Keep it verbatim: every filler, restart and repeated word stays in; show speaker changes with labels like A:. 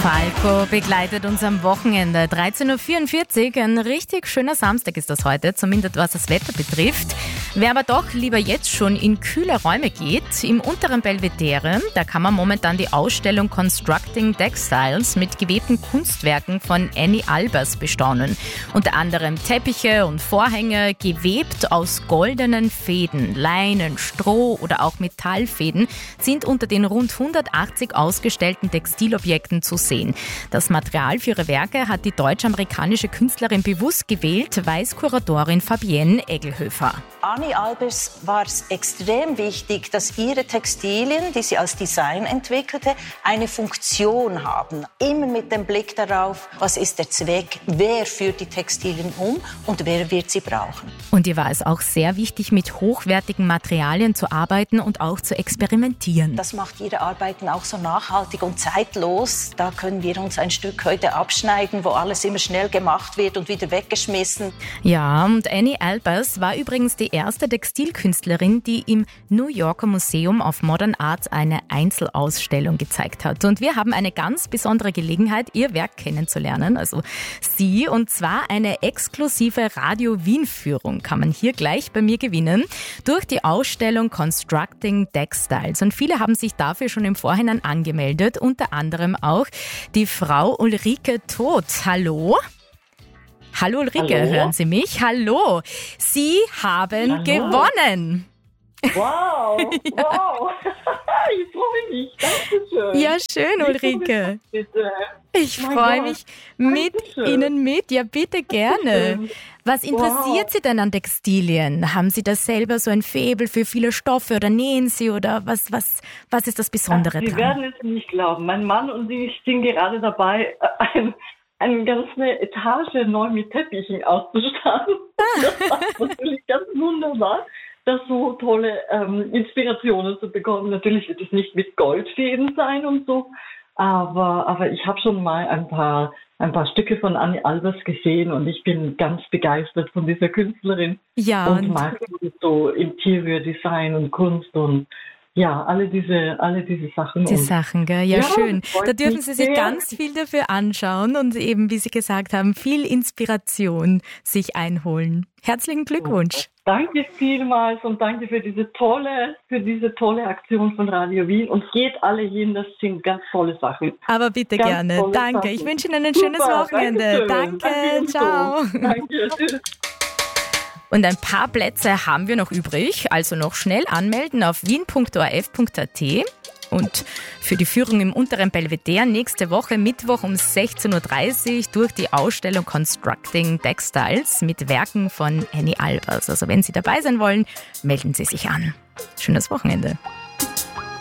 A: Falco begleitet uns am Wochenende. dreizehn Uhr vierundvierzig, ein richtig schöner Samstag ist das heute, zumindest was das Wetter betrifft. Wer aber doch lieber jetzt schon in kühle Räume geht, im unteren Belvedere, da kann man momentan die Ausstellung Constructing Textiles mit gewebten Kunstwerken von Annie Albers bestaunen. Unter anderem Teppiche und Vorhänge, gewebt aus goldenen Fäden, Leinen, Stroh oder auch Metallfäden, sind unter den rund hundertachtzig ausgestellten Textilobjekten zu sehen. Das Material für ihre Werke hat die deutsch-amerikanische Künstlerin bewusst gewählt, weiß Kuratorin Fabienne Eggelhöfer.
B: Annie Albers war es extrem wichtig, dass ihre Textilien, die sie als Design entwickelte, eine Funktion haben. Immer mit dem Blick darauf, was ist der Zweck, wer führt die Textilien um und wer wird sie brauchen.
A: Und ihr war es auch sehr wichtig, mit hochwertigen Materialien zu arbeiten und auch zu experimentieren.
B: Das macht ihre Arbeiten auch so nachhaltig und zeitlos. Da können wir uns ein Stück heute abschneiden, wo alles immer schnell gemacht wird und wieder weggeschmissen.
A: Ja, und Annie Albers war übrigens die erste Textilkünstlerin, die im New Yorker Museum of Modern Art eine Einzelausstellung gezeigt hat. Und wir haben eine ganz besondere Gelegenheit, ihr Werk kennenzulernen, also sie, und zwar eine exklusive Radio-Wien-Führung kann man hier gleich bei mir gewinnen, durch die Ausstellung Constructing Textiles. Und viele haben sich dafür schon im Vorhinein angemeldet, unter anderem auch die Frau Ulrike Todt. Hallo? Hallo Ulrike, Hallo? Hören Sie mich? Hallo. Sie haben Hallo. gewonnen.
C: Wow, ja. wow. Ich freue mich. Dankeschön.
A: Ja, schön, Ulrike. Ich freue mich mit Dankeschön. Ihnen mit. Ja, bitte gerne. Was interessiert wow. Sie denn an Textilien? Haben Sie da selber so ein Faible für viele Stoffe oder nähen Sie oder was, was, was ist das Besondere
C: Ach, Sie
A: dran?
C: Sie werden es nicht glauben. Mein Mann und ich sind gerade dabei, ein eine ganze Etage neu mit Teppichen auszustatten. Das ist natürlich ganz wunderbar, da so tolle ähm, Inspirationen zu bekommen. Natürlich wird es nicht mit Goldfäden sein und so, aber, aber ich habe schon mal ein paar, ein paar Stücke von Annie Albers gesehen und ich bin ganz begeistert von dieser Künstlerin.
A: Ja,
C: und, und mag so Interior Design und Kunst und ja, alle diese, alle diese Sachen.
A: Die
C: und
A: Sachen, gell? Ja, ja, schön. Da dürfen Sie sich
C: sehr.
A: ganz viel dafür anschauen und eben, wie Sie gesagt haben, viel Inspiration sich einholen. Herzlichen Glückwunsch.
C: Danke vielmals und danke für diese tolle, für diese tolle Aktion von Radio Wien. Und geht alle hin, das sind ganz tolle Sachen.
A: Aber bitte ganz gerne. Danke. Sachen. Ich wünsche Ihnen ein Super, schönes Wochenende. Danke. Danke. Ciao.
C: Danke. Tschüss.
A: Und ein paar Plätze haben wir noch übrig, also noch schnell anmelden auf wien punkt o r f punkt a t. Und für die Führung im unteren Belvedere nächste Woche Mittwoch um sechzehn Uhr dreißig durch die Ausstellung Constructing Textiles mit Werken von Annie Albers. Also wenn Sie dabei sein wollen, melden Sie sich an. Schönes Wochenende.